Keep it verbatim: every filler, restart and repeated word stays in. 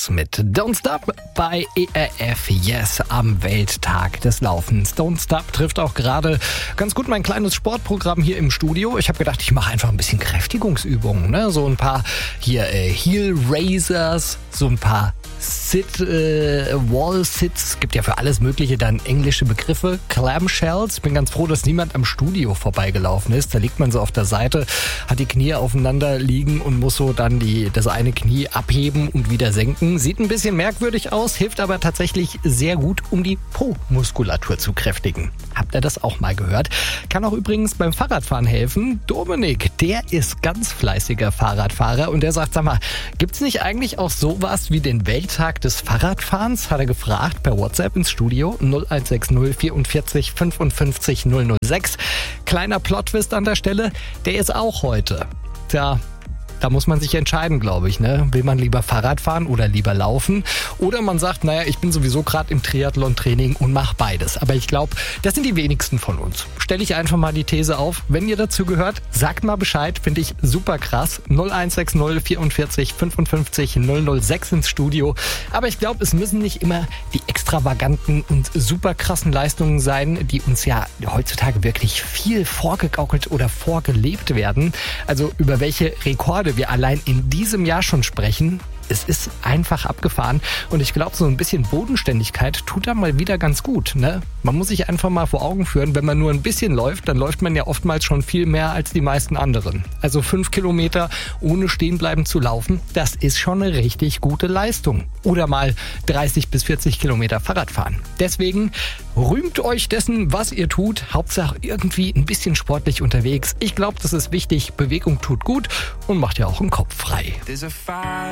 mit Don't Stop bei E R F Yes am Welttag des Laufens. Don't Stop trifft auch gerade ganz gut mein kleines Sportprogramm hier im Studio. Ich habe gedacht, ich mache einfach ein bisschen Kräftigungsübungen, ne? So ein paar hier äh, Heel Raisers, so ein paar Sit, äh, Wall Sits, gibt ja für alles Mögliche dann englische Begriffe. Clamshells, ich bin ganz froh, dass niemand am Studio vorbeigelaufen ist. Da liegt man so auf der Seite, hat die Knie aufeinander liegen und muss so dann die, das eine Knie abheben und wieder senken. Sieht ein bisschen merkwürdig aus, hilft aber tatsächlich sehr gut, um die Po-Muskulatur zu kräftigen. Habt ihr das auch mal gehört? Kann auch übrigens beim Fahrradfahren helfen. Dominik, der ist ganz fleißiger Fahrradfahrer und der sagt, sag mal, gibt's nicht eigentlich auch sowas wie den Welttag des Fahrradfahrens? Hat er gefragt per WhatsApp ins Studio null eins sechs null vierundvierzig fünfundfünfzig null null sechs. Kleiner Plot-Twist an der Stelle, der ist auch heute. Tja, da muss man sich entscheiden, glaube ich, ne? Will man lieber Fahrrad fahren oder lieber laufen? Oder man sagt, naja, ich bin sowieso gerade im Triathlon-Training und mache beides. Aber ich glaube, das sind die wenigsten von uns. Stelle ich einfach mal die These auf. Wenn ihr dazu gehört, sagt mal Bescheid. Finde ich super krass. null eins sechs null vierundvierzig fünfundfünfzig null null sechs ins Studio. Aber ich glaube, es müssen nicht immer die extravaganten und super krassen Leistungen sein, die uns ja heutzutage wirklich viel vorgegaukelt oder vorgelebt werden. Also über welche Rekorde wir allein in diesem Jahr schon sprechen. Es ist einfach abgefahren und ich glaube, so ein bisschen Bodenständigkeit tut da mal wieder ganz gut, ne? Man muss sich einfach mal vor Augen führen, wenn man nur ein bisschen läuft, dann läuft man ja oftmals schon viel mehr als die meisten anderen. Also fünf Kilometer ohne stehen bleiben zu laufen, das ist schon eine richtig gute Leistung. Oder mal dreißig bis vierzig Kilometer Fahrrad fahren. Deswegen rühmt euch dessen, was ihr tut. Hauptsache irgendwie ein bisschen sportlich unterwegs. Ich glaube, das ist wichtig. Bewegung tut gut und macht ja auch den Kopf frei.